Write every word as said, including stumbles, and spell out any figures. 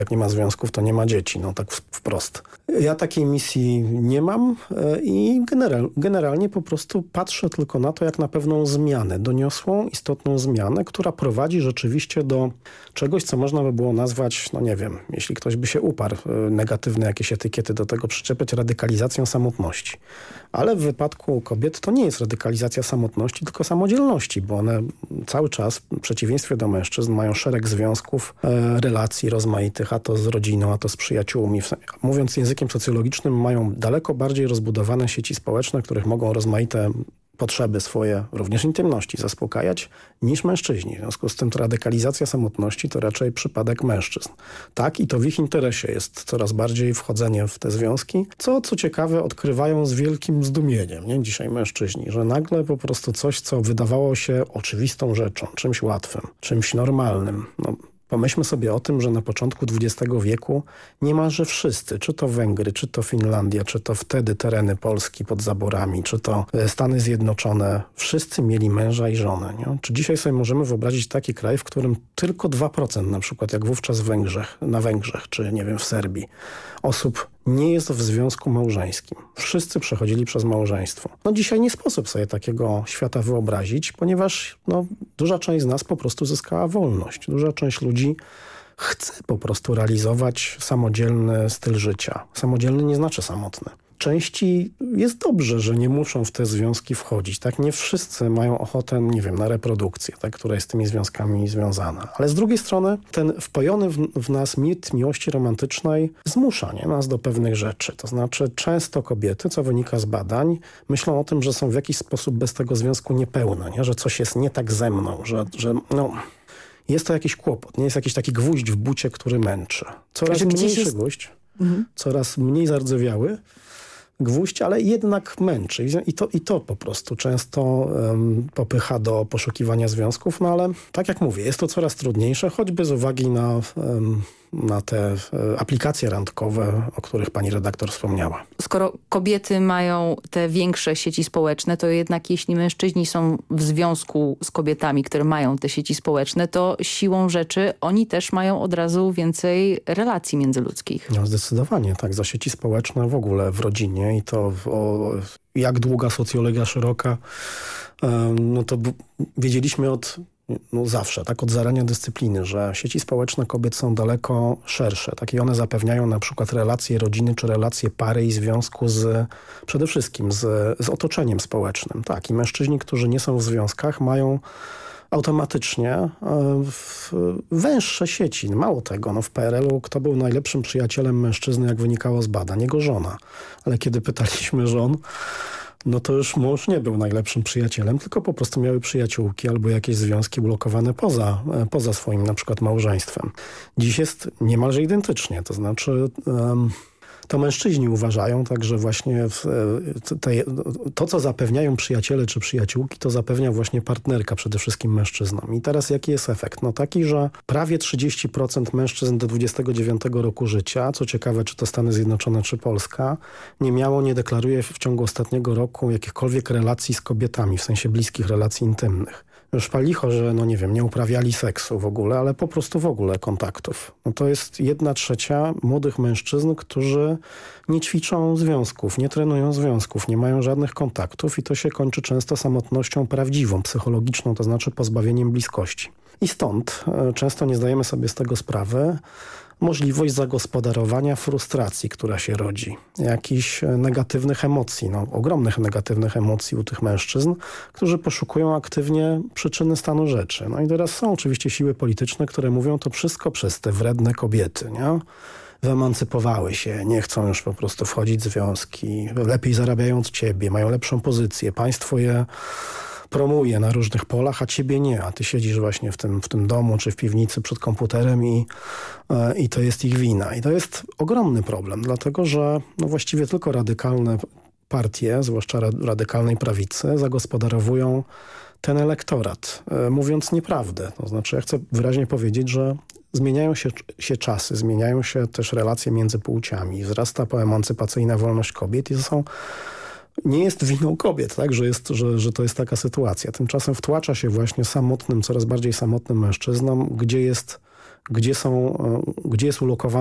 Jak nie ma związków, to nie ma dzieci. No tak wprost. Ja takiej misji nie mam i general, generalnie po prostu patrzę tylko na to, jak na pewną zmianę, doniosłą, istotną zmianę, która prowadzi rzeczywiście do czegoś, co można by było nazwać, no nie wiem, jeśli ktoś by się uparł, negatywne jakieś etykiety do tego przyczepiać, radykalizacją samotności. Ale w wypadku kobiet to nie jest radykalizacja samotności, tylko samodzielności, bo one cały czas, w przeciwieństwie do mężczyzn, mają szereg związków, e, relacji rozmaitych, a to z rodziną, a to z przyjaciółmi. Mówiąc językiem socjologicznym, mają daleko bardziej rozbudowane sieci społeczne, których mogą rozmaite potrzeby swoje, również intymności, zaspokajać niż mężczyźni. W związku z tym ta radykalizacja samotności to raczej przypadek mężczyzn. Tak, i to w ich interesie jest coraz bardziej wchodzenie w te związki, co, co ciekawe, odkrywają z wielkim zdumieniem, nie? Dzisiaj mężczyźni, że nagle po prostu coś, co wydawało się oczywistą rzeczą, czymś łatwym, czymś normalnym, no, pomyślmy sobie o tym, że na początku dwudziestego wieku niemalże wszyscy, czy to Węgry, czy to Finlandia, czy to wtedy tereny Polski pod zaborami, czy to Stany Zjednoczone, wszyscy mieli męża i żonę. Nie? Czy dzisiaj sobie możemy wyobrazić taki kraj, w którym tylko dwa procent, na przykład jak wówczas w Węgrzech, na Węgrzech, czy nie wiem, w Serbii, osób nie jest w związku małżeńskim. Wszyscy przechodzili przez małżeństwo. No dzisiaj nie sposób sobie takiego świata wyobrazić, ponieważ no, duża część z nas po prostu zyskała wolność. Duża część ludzi chce po prostu realizować samodzielny styl życia. Samodzielny nie znaczy samotny. Części jest dobrze, że nie muszą w te związki wchodzić. Tak, nie wszyscy mają ochotę, nie wiem, na reprodukcję, tak, która jest z tymi związkami związana. Ale z drugiej strony ten wpojony w, w nas mit miłości romantycznej zmusza nie, nas do pewnych rzeczy. To znaczy często kobiety, co wynika z badań, myślą o tym, że są w jakiś sposób bez tego związku niepełne, nie? Że coś jest nie tak ze mną, że, że no... jest to jakiś kłopot, nie jest jakiś taki gwóźdź w bucie, który męczy. Coraz mniejszy jest... gwóźdź, mhm. coraz mniej zardzewiały gwóźdź, ale jednak męczy. I to, i to po prostu często um, popycha do poszukiwania związków, no ale tak jak mówię, jest to coraz trudniejsze, choćby z uwagi na, um, na te aplikacje randkowe, o których pani redaktor wspomniała. Skoro kobiety mają te większe sieci społeczne, to jednak jeśli mężczyźni są w związku z kobietami, które mają te sieci społeczne, to siłą rzeczy oni też mają od razu więcej relacji międzyludzkich. No zdecydowanie, tak. Za sieci społeczne w ogóle w rodzinie i to o, jak długa socjologia szeroka, no to wiedzieliśmy od no zawsze, tak od zarania dyscypliny, że sieci społeczne kobiet są daleko szersze. Tak, i one zapewniają na przykład relacje rodziny, czy relacje pary i związku z, przede wszystkim z, z otoczeniem społecznym. Tak, i mężczyźni, którzy nie są w związkach, mają automatycznie w węższe sieci. Mało tego, no w P R L-u kto był najlepszym przyjacielem mężczyzny, jak wynikało z badań? Jego żona. Ale kiedy pytaliśmy żon, no to już mąż nie był najlepszym przyjacielem, tylko po prostu miały przyjaciółki albo jakieś związki ulokowane poza, poza swoim na przykład małżeństwem. Dziś jest niemalże identycznie, to znaczy... Um, to mężczyźni uważają tak, że właśnie w tej, to, co zapewniają przyjaciele czy przyjaciółki, to zapewnia właśnie partnerka przede wszystkim mężczyznom. I teraz jaki jest efekt? No taki, że prawie trzydzieści procent mężczyzn do dwudziestego dziewiątego roku życia, co ciekawe, czy to Stany Zjednoczone, czy Polska, nie miało, nie deklaruje w ciągu ostatniego roku jakichkolwiek relacji z kobietami, w sensie bliskich relacji intymnych. Już palicho, że no nie wiem, nie uprawiali seksu w ogóle, ale po prostu w ogóle kontaktów. No to jest jedna trzecia młodych mężczyzn, którzy nie ćwiczą związków, nie trenują związków, nie mają żadnych kontaktów i to się kończy często samotnością prawdziwą, psychologiczną, to znaczy pozbawieniem bliskości. I stąd e, często nie zdajemy sobie z tego sprawy, możliwość zagospodarowania frustracji, która się rodzi, jakichś negatywnych emocji, no, ogromnych negatywnych emocji u tych mężczyzn, którzy poszukują aktywnie przyczyny stanu rzeczy. No i teraz są oczywiście siły polityczne, które mówią to wszystko przez te wredne kobiety, nie? Wyemancypowały się, nie chcą już po prostu wchodzić w związki, lepiej zarabiają od ciebie, mają lepszą pozycję, państwo je promuje na różnych polach, a ciebie nie, a ty siedzisz właśnie w tym, w tym domu czy w piwnicy przed komputerem i, e, i to jest ich wina. I to jest ogromny problem, dlatego że no właściwie tylko radykalne partie, zwłaszcza radykalnej prawicy, zagospodarowują ten elektorat, e, mówiąc nieprawdę. To znaczy ja chcę wyraźnie powiedzieć, że zmieniają się, się czasy, zmieniają się też relacje między płciami, wzrasta poemancypacyjna wolność kobiet i to są nie jest winą kobiet, tak, że, jest, że, że to jest taka sytuacja. Tymczasem wtłacza się właśnie samotnym, coraz bardziej samotnym mężczyznom, gdzie jest gdzie są, gdzie jest ulokowany